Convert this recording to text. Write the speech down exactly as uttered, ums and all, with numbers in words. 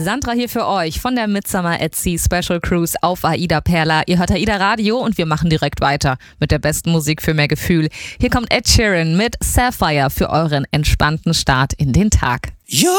Sandra hier für euch von der Midsummer at Sea Special Cruise auf Aida Perla. Ihr hört Aida Radio und wir machen direkt weiter mit der besten Musik für mehr Gefühl. Hier kommt Ed Sheeran mit Sapphire für euren entspannten Start in den Tag. You're